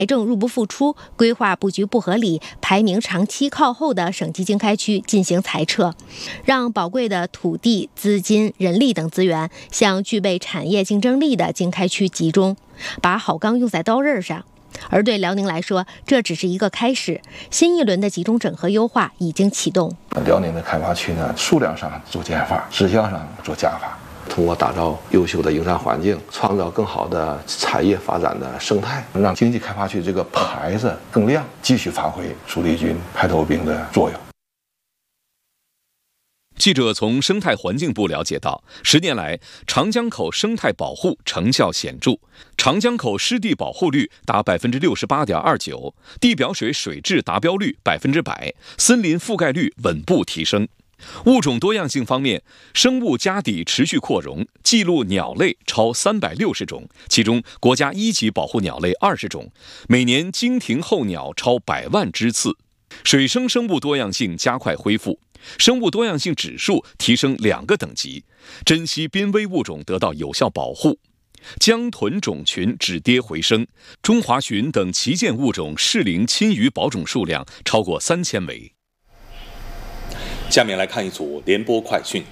政入不敷出，规划布局不合理，排名长期靠后的省级经开区进行裁撤，让宝贵的土地、资金、人力等资源向具备产业竞争力的经开区集中，把好钢用在刀刃上。而对辽宁来说，这只是一个开始，新一轮的集中整合优化已经启动。 辽宁的开发区呢，数量上做减法，质量上做加法，通过打造优秀的营商环境，创造更好的产业发展的生态，让经济开发区这个牌子更亮，继续发挥主力军排头兵的作用。 记者从生态环境部了解到，10年来，长江口生态保护成效显著，长江口湿地保护率达68.29%，地表水水质达标率100%，森林覆盖率稳步提升。物种多样性方面，生物家底持续扩容，记录鸟类超360种，其中国家1级保护鸟类20种，每年经停候鸟超100万只次。水生生物多样性加快恢复，生物多样性指数提升2个等级，珍稀濒危物种得到有效保护。江豚种群止跌回升，中华鲟等旗舰物种适龄侵鱼保种数量超过3000尾。 下面来看一组联播快讯。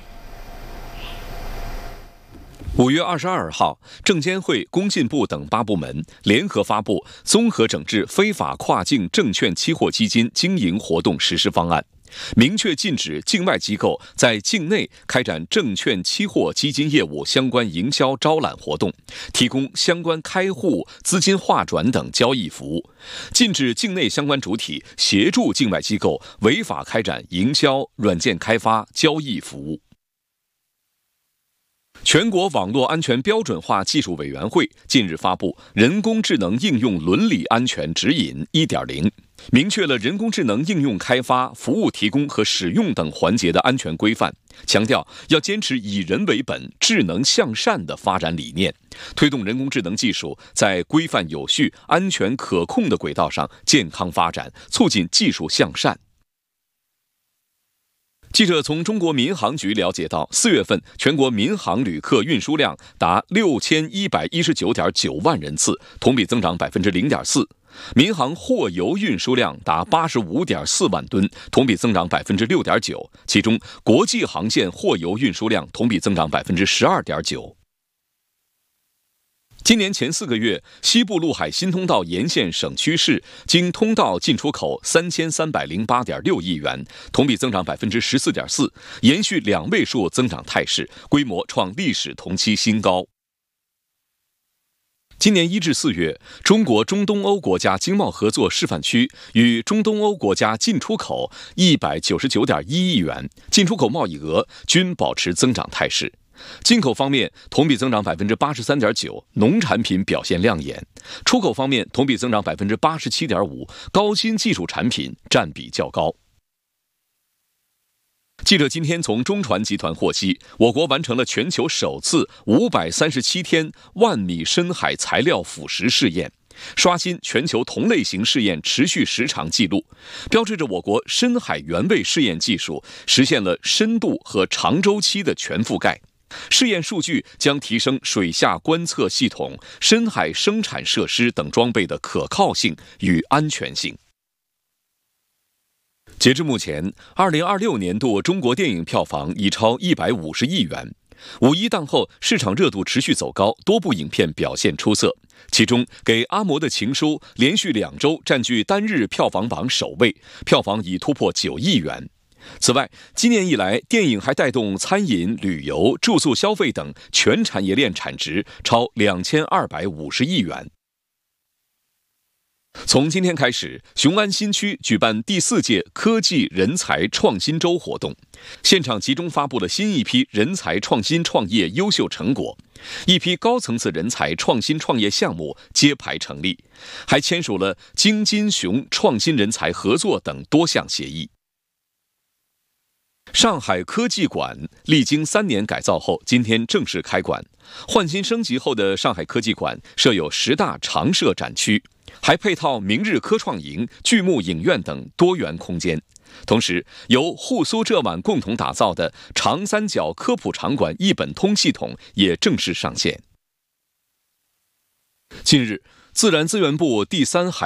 5月22号，证监会、工信部等8部门联合发布综合整治非法跨境证券期货基金经营活动实施方案，明确禁止境外机构在境内开展证券期货基金业务相关营销招揽活动，提供相关开户、资金划转等交易服务，禁止境内相关主体协助境外机构违法开展营销、软件开发、交易服务。全国网络安全标准化技术委员会近日发布《人工智能应用伦理安全指引 1.0》，明确了人工智能应用开发、服务提供和使用等环节的安全规范，强调要坚持以人为本、智能向善的发展理念，推动人工智能技术在规范有序、安全可控的轨道上健康发展，促进技术向善。记者从中国民航局了解到，4月份全国民航旅客运输量达6119.9万人次，同比增长0.4%；民航货油运输量达85.4万吨，同比增长6.9%，其中国际航线货油运输量同比增长12.9%。今年前4个月，西部陆海新通道沿线省区市经通道进出口3308.6亿元，同比增长14.4%，延续2位数增长态势，规模创历史同期新高。今年1至4月，中国中东欧国家经贸合作示范区与中东欧国家进出口199.1亿元，进出口贸易额均保持增长态势。进口方面，同比增长83.9%，农产品表现亮眼；出口方面，同比增长87.5%，高新技术产品占比较高。记者今天从中传集团获悉，我国完成了全球首次537天万米深海材料腐蚀试验，刷新全球同类型试验持续时长记录，标志着我国深海原位试验技术实现了深度和长周期的全覆盖。试验数据将提升水下观测系统、深海生产设施等装备的可靠性与安全性。截至目前，2026年度中国电影票房已超150亿元。五一档后，市场热度持续走高，多部影片表现出色。其中，《给阿嬷的情书》连续2周占据单日票房榜首位，票房已突破9亿元。此外，今年以来，电影还带动餐饮、旅游、住宿消费等全产业链产值超2250亿元。从今天开始，雄安新区举办第4届科技人才创新周活动，现场集中发布了新一批人才创新创业优秀成果，一批高层次人才创新创业项目揭牌成立，还签署了京津雄创新人才合作等多项协议。上海科技馆历经3年改造后，今天正式开馆。换新升级后的上海科技馆设有10大常设展区，还配套明日科创营、巨幕影院等多元空间。同时，由沪苏浙皖共同打造的长三角科普场馆一本通系统也正式上线。近日，自然资源部第3海